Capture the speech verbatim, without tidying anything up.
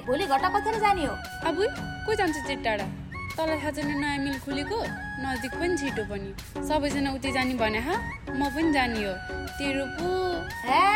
भोलि घटा कतिर जाने हो? अब को जान्छ चिट्टाडा? तँलाई थाहा छैन नयाँ मिल खुलेको? नजिक पनि छिटो पनि। सबैजना उतै जाने भने हा म पनि जाने हो। तेरो पो